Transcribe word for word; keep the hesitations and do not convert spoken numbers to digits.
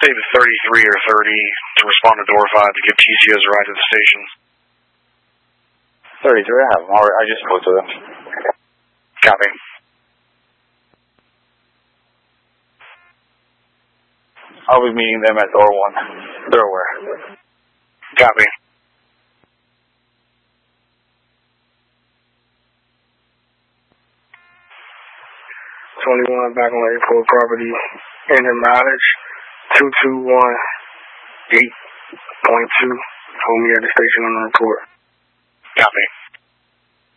Save thirty-three or thirty to respond to door five to give T C Os a ride to the station. thirty-three, I have them already. I just spoke to them. Copy. I'll be meeting them at door one. They're aware. Copy. twenty-one back on airport property. Engine mileage two two one eight point two. Hold me at the station on the report. Copy.